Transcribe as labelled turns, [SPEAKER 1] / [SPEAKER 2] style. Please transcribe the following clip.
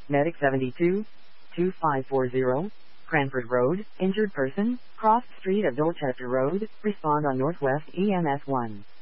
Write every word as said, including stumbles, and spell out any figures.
[SPEAKER 1] Medic seventy-two, two five four zero, Cranford Road, injured person, crossed street of Dorchester Road, respond on Northwest E M S one.